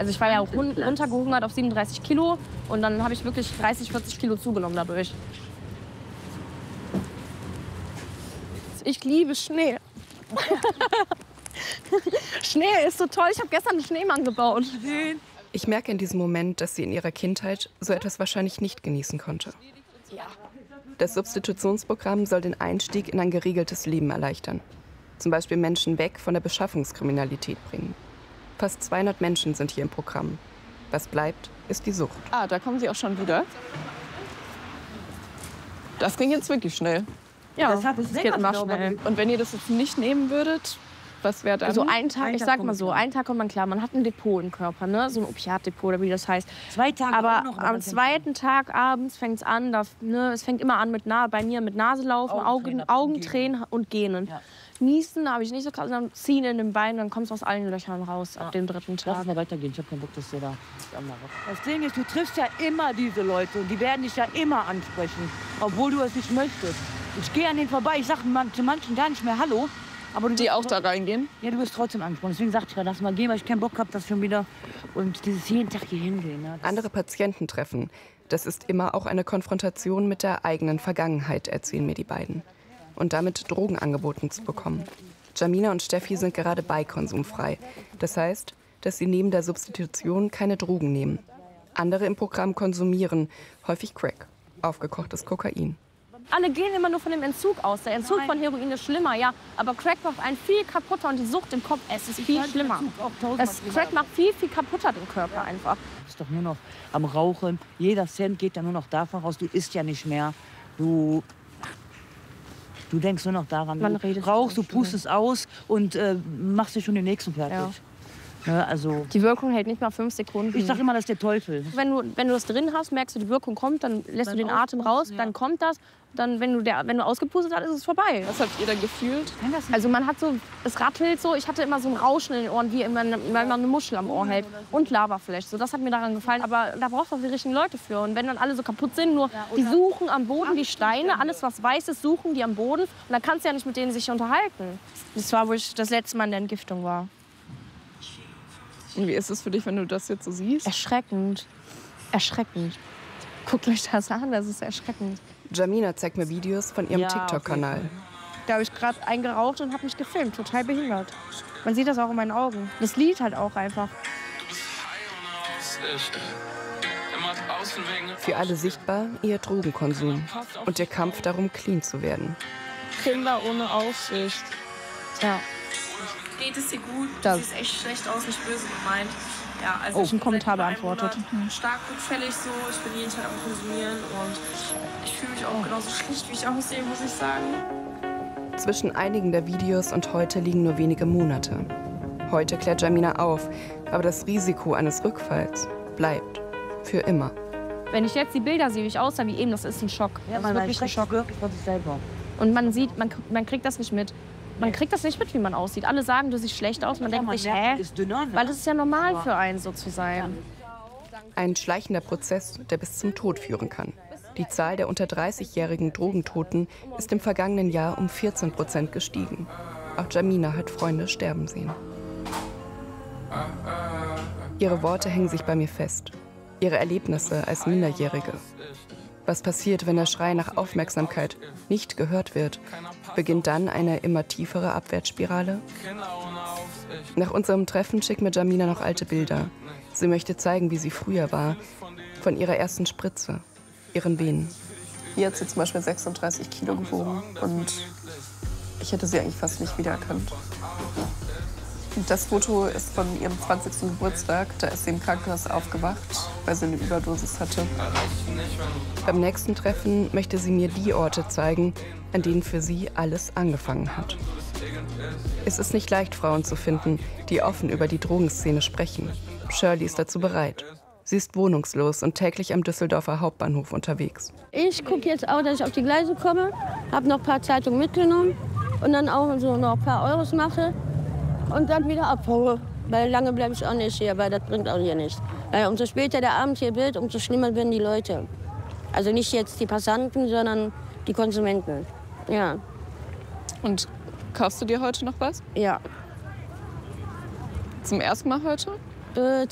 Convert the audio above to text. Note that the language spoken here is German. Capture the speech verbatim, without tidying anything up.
Also ich war ja auch runtergehungert auf siebenunddreißig Kilo und dann habe ich wirklich dreißig, vierzig Kilo zugenommen dadurch. Ich liebe Schnee. Schnee ist so toll. Ich habe gestern einen Schneemann gebaut. Ich merke in diesem Moment, dass sie in ihrer Kindheit so etwas wahrscheinlich nicht genießen konnte. Das Substitutionsprogramm soll den Einstieg in ein geregeltes Leben erleichtern. Zum Beispiel Menschen weg von der Beschaffungskriminalität bringen. Fast zweihundert Menschen sind hier im Programm. Was bleibt, ist die Sucht. Ah, da kommen Sie auch schon wieder. Das ging jetzt wirklich schnell. Ja, das, das geht immer schnell. Und wenn ihr das jetzt nicht nehmen würdet, was wäre dann? Also einen Tag, ich sag mal so, einen Tag kommt man klar, man hat ein Depot im Körper, ne? So ein Opiatdepot oder wie das heißt. Zwei Tage aber auch noch, am zweiten Tag abends fängt es an, da, ne? Es fängt immer an mit Na bei mir mit Naselaufen, Augen, Augentränen und Gähnen. Ja. Niesen habe ich nicht so krass, dann ziehen in den Beinen, dann kommt es aus allen Löchern raus ja. ab dem dritten Tag. Lass mal weitergehen, ich habe keinen Bock, dass ihr da... Das Ding ist, du triffst ja immer diese Leute und die werden dich ja immer ansprechen, obwohl du es nicht möchtest. Ich gehe an denen vorbei, ich sage zu manchen gar nicht mehr Hallo. Aber die auch da reingehen? Ja, du wirst trotzdem angesprochen. Deswegen sagte ich ja, lass mal gehen, weil ich keinen Bock habe, dass schon wieder und dieses jeden Tag hier hingehen. Ja, andere Patienten treffen. Das ist immer auch eine Konfrontation mit der eigenen Vergangenheit, erzählen mir die beiden. Und damit Drogen angeboten zu bekommen. Jamina und Steffi sind gerade beikonsumfrei. Das heißt, dass sie neben der Substitution keine Drogen nehmen. Andere im Programm konsumieren, häufig Crack, aufgekochtes Kokain. Alle gehen immer nur von dem Entzug aus. Der Entzug Nein. von Heroin ist schlimmer, ja. Aber Crack macht einen viel kaputter und die Sucht im Kopf, es ist viel schlimmer. Das Crack macht viel, viel kaputter den Körper einfach. Du bist doch nur noch am Rauchen. Jeder Cent geht ja nur noch davon raus. Du isst ja nicht mehr. Du, du denkst nur noch daran. Man du redet rauchst, du pustest aus und äh, machst dich schon den nächsten fertig. Ja. Ja, also die Wirkung hält nicht mal fünf Sekunden. Ich sag immer, das ist der Teufel. Wenn du, wenn du das drin hast, merkst du, die Wirkung kommt, dann lässt dann du den Atem raus, ja. dann kommt das. Dann, wenn du, der, wenn du ausgepustet hast, ist es vorbei. Was habt ihr da gefühlt? Also man hat so, es rattelt so. Ich hatte immer so ein Rauschen in den Ohren, wie wenn man eine Muschel am Ohr hält. Und Lavaflash. So, das hat mir daran gefallen. Aber da brauchst du auch die richtigen Leute für. Und wenn dann alle so kaputt sind, nur die suchen am Boden die Steine, alles was weiß ist, suchen die am Boden. Und dann kannst du ja nicht mit denen sich unterhalten. Das war, wo ich das letzte Mal in der Entgiftung war. Und wie ist es für dich, wenn du das jetzt so siehst? Erschreckend. Erschreckend. Guckt euch das an, das ist erschreckend. Jamina zeigt mir Videos von ihrem ja, TikTok-Kanal. Okay. Da habe ich gerade eingeraucht und habe mich gefilmt. Total behindert. Man sieht das auch in meinen Augen. Das Lied halt auch einfach. Für alle sichtbar ihr Drogenkonsum und der Kampf darum, clean zu werden. Kinder ohne Aufsicht. Ja. Geht es dir gut? Das. Du siehst echt schlecht aus, nicht böse gemeint. Ja, also oh, ich ein Kommentar beantwortet. Stark rückfällig so, ich bin jeden Tag am Konsumieren und ich fühle mich auch genauso schlecht, wie ich aussehe, muss ich sagen. Zwischen einigen der Videos und heute liegen nur wenige Monate. Heute klärt Jamina auf, aber das Risiko eines Rückfalls bleibt. Für immer. Wenn ich jetzt die Bilder sehe, wie ich aussah, wie eben, das ist ein Schock. Ja, das man ist wirklich ein Schock. Wirklich von sich selber. Und man sieht, man, man kriegt das nicht mit. Man kriegt das nicht mit, wie man aussieht. Alle sagen, du siehst schlecht aus. Man ja, denkt man sich, hä? Ist dünner, ne? Weil es ist ja normal für einen, so zu sein. Ein schleichender Prozess, der bis zum Tod führen kann. Die Zahl der unter dreißigjährigen Drogentoten ist im vergangenen Jahr um vierzehn Prozent gestiegen. Auch Jamina hat Freunde sterben sehen. Ihre Worte hängen sich bei mir fest. Ihre Erlebnisse als Minderjährige. Was passiert, wenn der Schrei nach Aufmerksamkeit nicht gehört wird? Beginnt dann eine immer tiefere Abwärtsspirale? Nach unserem Treffen schickt mir Jamina noch alte Bilder. Sie möchte zeigen, wie sie früher war. Von ihrer ersten Spritze, ihren Venen. Hier hat sie zum Beispiel sechsunddreißig Kilo gewogen und ich hätte sie eigentlich fast nicht wiedererkannt. Das Foto ist von ihrem zwanzigsten Geburtstag. Da ist sie im Krankenhaus aufgewacht, weil sie eine Überdosis hatte. Beim nächsten Treffen möchte sie mir die Orte zeigen, an denen für sie alles angefangen hat. Es ist nicht leicht, Frauen zu finden, die offen über die Drogenszene sprechen. Shirley ist dazu bereit. Sie ist wohnungslos und täglich am Düsseldorfer Hauptbahnhof unterwegs. Ich gucke jetzt auch, dass ich auf die Gleise komme, habe noch ein paar Zeitungen mitgenommen und dann auch so noch ein paar Euros mache. Und dann wieder abhaue. Weil lange bleibe ich auch nicht hier, weil das bringt auch hier nichts. Weil umso später der Abend hier wird, umso schlimmer werden die Leute. Also nicht jetzt die Passanten, sondern die Konsumenten. Ja. Und kaufst du dir heute noch was? Ja. Zum ersten Mal heute? Äh,